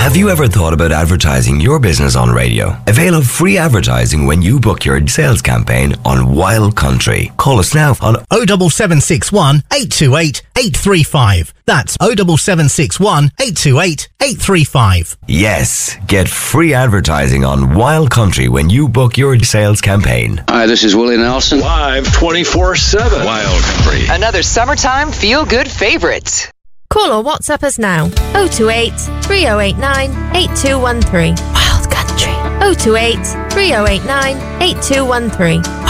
Have you ever thought about advertising your business on radio? Avail of free advertising when you book your sales campaign on Wild Country. Call us now on 07761 828 835. That's 07761 828 835. Yes, get free advertising on Wild Country when you book your sales campaign. Hi, this is Willie Nelson. Live 24/7. Wild Country. Another summertime feel-good favorite. Call or WhatsApp us now. 028 3089 8213. Wild Country. 028 3089 8213.